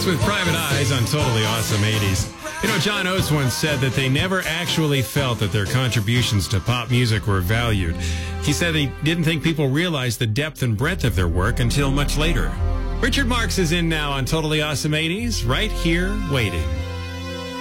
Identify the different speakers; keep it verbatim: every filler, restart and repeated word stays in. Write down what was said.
Speaker 1: Oates with Private Eyes on Totally Awesome eighties. You know, John Oates once said that they never actually felt that their contributions to pop music were valued. He said he didn't think people realized the depth and breadth of their work until much later. Richard Marx is in now on Totally Awesome eighties, right here, waiting.